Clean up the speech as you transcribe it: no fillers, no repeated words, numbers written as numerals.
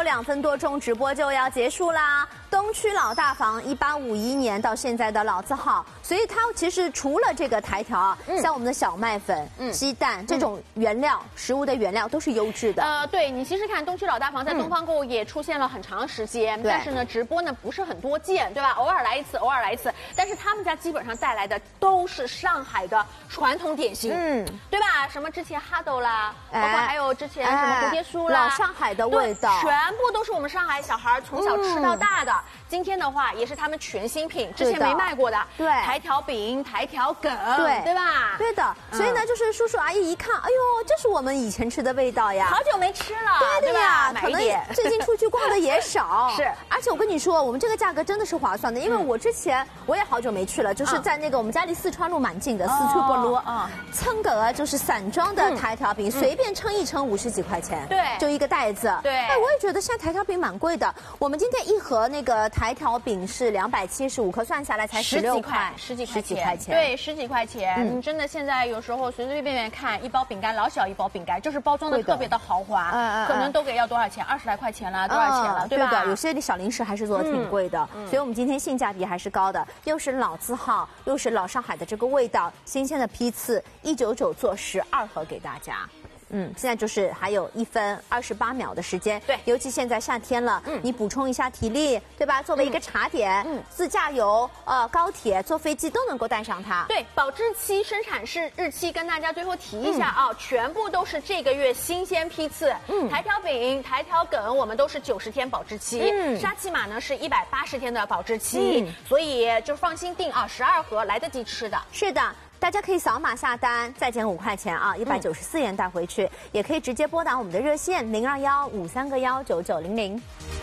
2分多钟，直播就要结束啦。东区老大房1851年到现在的老字号，所以它其实除了这个台条啊，像我们的小麦粉、鸡蛋这种原料，食物的原料都是优质的。 对你其实看东区老大房在东方购物也出现了很长时间，但是呢，直播呢不是很多见，对吧？偶尔来一次，偶尔来一次。但是他们家基本上带来的都是上海的传统点心，对吧？什么之前哈豆啦，包括还有之前什么蝴蝶酥啦， 老上海的味道， 全部都是我们上海小孩从小吃到大的。今天的话也是他们全新品，之前没卖过的， 对， 台条饼、台条梗，对吧？ 对的，所以呢，就是叔叔阿姨一看，哎呦，这是我们以前吃的味道呀， 好久没吃了， 对的呀，可能最近出去逛的也少， 是。 而且我跟你说，我们这个价格真的是划算的，因为我之前我也好久没去了，就是在那个我们家离四川路蛮近的四川北路，称个就是散装的台条饼，随便称一称50几块钱， 对， 就一个袋子， 对。 哎，我也觉得现在台条饼蛮贵的，我们今天一盒那个台条饼是275克，算下来才16块， 十几块钱，对，10几块钱。真的现在有时候随随便便看一包饼干，老小一包饼干，就是包装的特别的豪华，可能都给要多少钱，20来块钱啦，多少钱了，对吧？ 对的，有些小零食还是做的挺贵的，所以我们今天性价比还是高的，又是老字号，又是老上海的这个味道，新鲜的批次，199做12盒给大家。现在就是还有1分28秒的时间， 对， 尤其现在夏天了，你补充一下体力，对吧？作为一个茶点，自驾游、高铁、坐飞机都能够带上它。 对，保质期、生产日期跟大家最后提一下啊，全部都是这个月新鲜批次。台条饼、台条梗我们都是90天保质期，沙琪玛呢是180天的保质期，所以就放心订啊，12盒来得及吃的。 是的。大家可以扫码下单，再减5块钱啊，194元带回去，也可以直接拨打我们的热线0215319900。